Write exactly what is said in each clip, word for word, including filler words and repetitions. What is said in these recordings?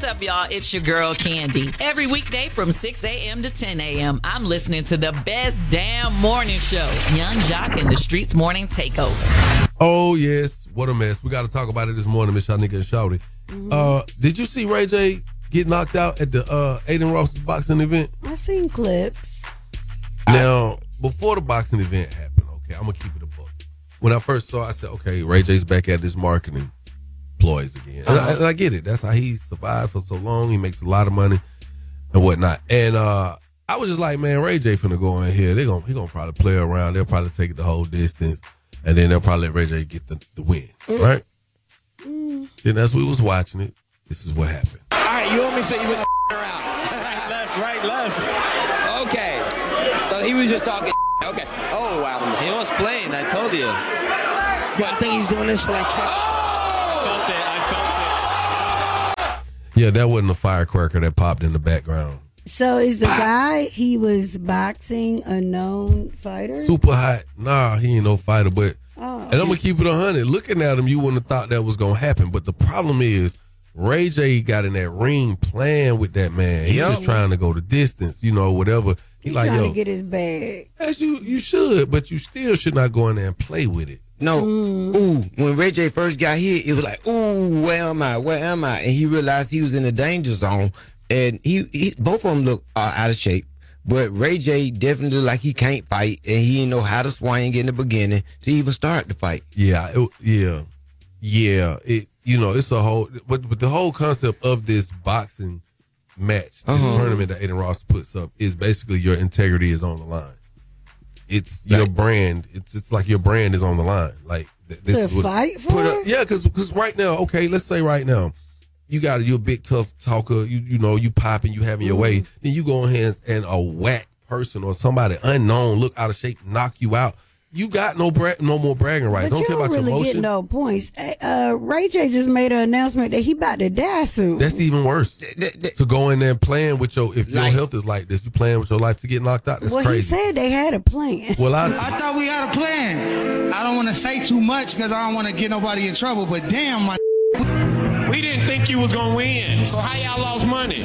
up, y'all? It's your girl, Candy. Every weekday from six a.m. to ten a.m., I'm listening to the best damn morning show, Young Jock and the Streets Morning Takeover. Oh, yes. What a mess. We got to talk about it this morning, Miss Shanika and Shawty. Mm-hmm. Uh, did you see Ray J get knocked out at the uh, Aiden Ross's boxing event? I seen clips. Now, before the boxing event happened, okay, I'm going to keep it a book. When I first saw it, I said, okay, Ray J's back at this marketing ploys again. And, I, and I get it. That's how he survived for so long. He makes a lot of money and whatnot. And uh, I was just like, man, Ray J finna go in here. They're gonna, he going to probably play around. They'll probably take it the whole distance. And then they'll probably let Ray J get the, the win, mm. right? Mm. Then as we was watching it, this is what happened. All right, you want me to say you was around. Right, left, right, left. Okay. So he was just talking. Okay. Oh, wow. He was playing, I told you. But I think he's doing this for like twenty. Oh! I felt it, I felt it. Yeah, that wasn't a firecracker that popped in the background. So is the guy he was boxing a known fighter? Super hot. Nah, he ain't no fighter, but oh. and I'm gonna keep it a hundred. Looking at him, you wouldn't have thought that was gonna happen. But the problem is, Ray J got in that ring playing with that man. He's Yo. just trying to go the distance, you know, whatever. He He's like, trying yo, to get his bag. as you you should, but you still should not go in there and play with it. No. Mm. Ooh, when Ray J first got hit, it was like, ooh, where am I? Where am I? And he realized he was in the danger zone. And he, he both of them look uh, out of shape. But Ray J definitely look like he can't fight. And he didn't know how to swing in the beginning to even start the fight. Yeah, it, yeah, yeah. It you know it's a whole, but but the whole concept of this boxing match, this Uh-huh. tournament that Aiden Ross puts up is basically your integrity is on the line. It's your Like- brand. It's it's like your brand is on the line. Like th- this To is what, fight for put up, it? yeah, because because right now, okay, let's say right now, you got you're a big tough talker. You you know you popping, you having your way. Then you go ahead and a whack person or somebody unknown look out of shape, knock you out. You got no bra- no more bragging rights. But Don't you care don't about really your get emotion. no points. Uh, Ray J just made an announcement that he about to die soon. That's even worse. Th- th- th- To go in there and playing with your, if your Life. health is like this, you playing with your life to get knocked out. That's well, crazy. he said they had a plan. well, I, I thought we had a plan. I don't want to say too much because I don't want to get nobody in trouble, but damn, my We didn't think you was going to win. So how y'all lost money?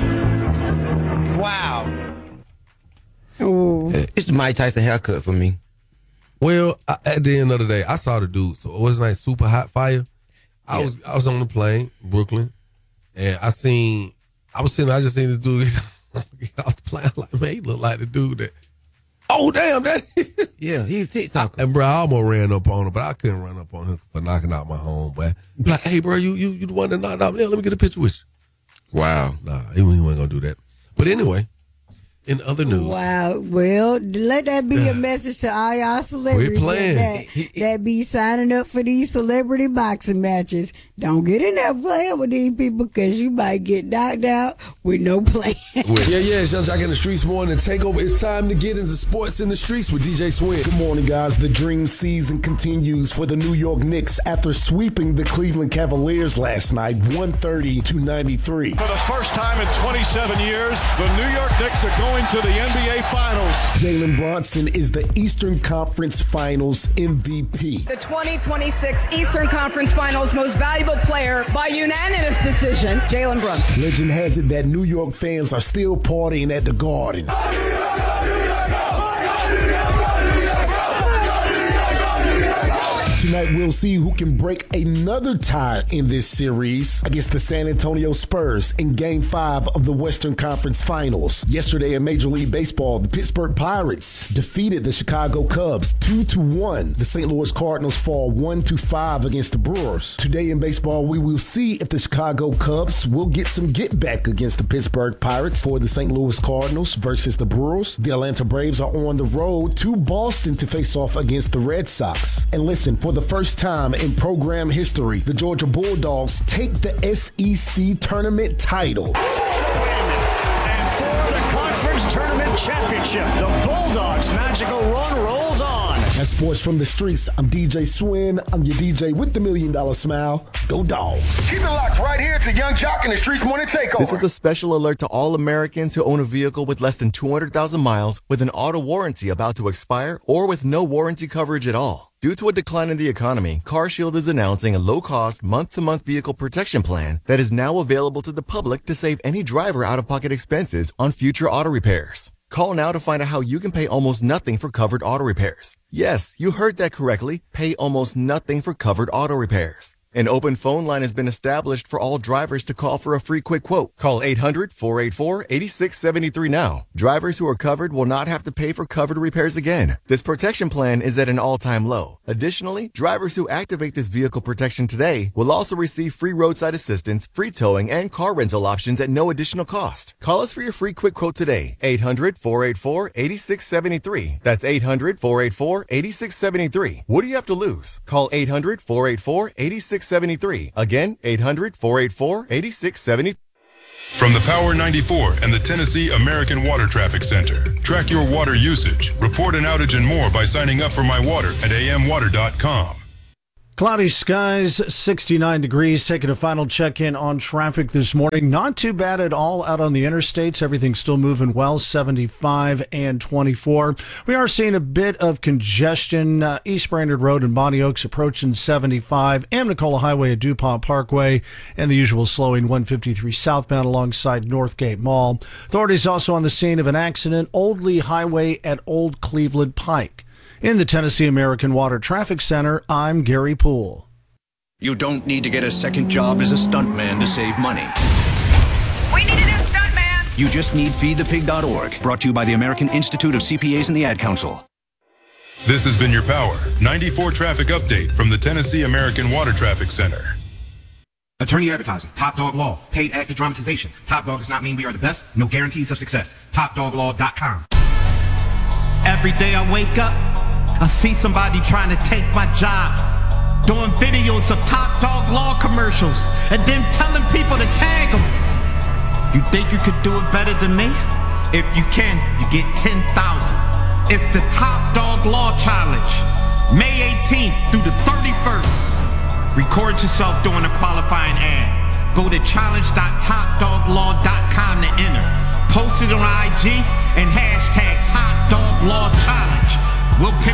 wow. Ooh. It's the Mike Tyson haircut for me. well, I, at the end of the day, I saw the dude. So it wasn't like super hot fire. I Yeah. was I was on the plane, Brooklyn, and I seen I was sitting. I just seen this dude get off the plane. I'm like, man, he look like the dude that. Oh damn, that. Yeah, he's TikToker. And bro, I almost ran up on him, but I couldn't run up on him for knocking out my homeboy. Like, hey, bro, you you you the one that knocked out me. Let me get a picture with you. Wow. Nah, he wasn't gonna do that. But anyway, in other news, Wow. Well, let that be a message to all y'all celebrities playing. that, that be signing up for these celebrity boxing matches. Don't get in there playing with these people because you might get knocked out with no plan. Yeah, yeah, it's Young Jock in the Streets morning takeover. It's time to get into sports in the streets with D J Swin. Good morning, guys. The dream season continues for the New York Knicks after sweeping the Cleveland Cavaliers last night, one thirty to ninety-three. For the first time in twenty-seven years, the New York Knicks are going to the N B A Finals. Jalen Bronson is the Eastern Conference Finals M V P. The twenty twenty-six Eastern Conference Finals most valuable player by unanimous decision, Jalen Brunson. Legend has it that New York fans are still partying at the Garden. Tonight we'll see who can break another tie in this series against the San Antonio Spurs in Game five of the Western Conference Finals. Yesterday in Major League Baseball, the Pittsburgh Pirates defeated the Chicago Cubs two to one. The Saint Louis Cardinals fall one to five against the Brewers. Today in baseball, we will see if the Chicago Cubs will get some get back against the Pittsburgh Pirates for the Saint Louis Cardinals versus the Brewers. The Atlanta Braves are on the road to Boston to face off against the Red Sox. And listen, for the first time in program history, the Georgia Bulldogs take the S E C tournament title. And for the conference tournament championship, the Bulldogs' magical run rolls on. That's Sports from the Streets. I'm D J Swin. I'm your D J with the Million Dollar Smile. Go Dogs. Keep it locked right here to Young Jock in the Streets Morning Takeover. This is a special alert to all Americans who own a vehicle with less than two hundred thousand miles with an auto warranty about to expire or with no warranty coverage at all. Due to a decline in the economy, CarShield is announcing a low-cost, month-to-month vehicle protection plan that is now available to the public to save any driver out-of-pocket expenses on future auto repairs. Call now to find out how you can pay almost nothing for covered auto repairs. Yes, you heard that correctly. Pay almost nothing for covered auto repairs. An open phone line has been established for all drivers to call for a free quick quote. Call eight hundred, four eight four, eight six seven three now. Drivers who are covered will not have to pay for covered repairs again. This protection plan is at an all-time low. Additionally, drivers who activate this vehicle protection today will also receive free roadside assistance, free towing, and car rental options at no additional cost. Call us for your free quick quote today. eight hundred, four eight four, eight six seven three. That's eight hundred, four eight four, eight six seven three. What do you have to lose? Call eight hundred, four eight four, eight six seven three. Again, eight hundred, four eight four, eight six seven three. From the Power ninety-four and the Tennessee American Water Traffic Center. Track your water usage, report an outage and more by signing up for My Water at a m water dot com. Cloudy skies, sixty-nine degrees. Taking a final check-in on traffic this morning. Not too bad at all out on the interstates. Everything's still moving well, seventy-five and twenty-four. We are seeing a bit of congestion. Uh, East Brainerd Road and Bonnie Oaks approaching seventy-five. Amnicola Highway at DuPont Parkway. And the usual slowing one fifty-three southbound alongside Northgate Mall. Authorities also on the scene of an accident. Old Lee Highway at Old Cleveland Pike. In the Tennessee American Water Traffic Center, I'm Gary Poole. You don't need to get a second job as a stuntman to save money. We need a new stuntman! You just need feed the pig dot org. Brought to you by the American Institute of C P As and the Ad Council. This has been your Power ninety-four traffic update from the Tennessee American Water Traffic Center. Attorney advertising, Top Dog Law, paid actor dramatization. Top Dog does not mean we are the best, no guarantees of success. top dog law dot com. Every day I wake up, I see somebody trying to take my job, doing videos of Top Dog Law commercials, and then telling people to tag them. You think you could do it better than me? If you can, you get ten thousand. It's the Top Dog Law Challenge, May eighteenth through the thirty-first. Record yourself doing a qualifying ad. Go to challenge dot top dog law dot com to enter. Post it on I G and hashtag Top Dog Law Challenge. We'll pick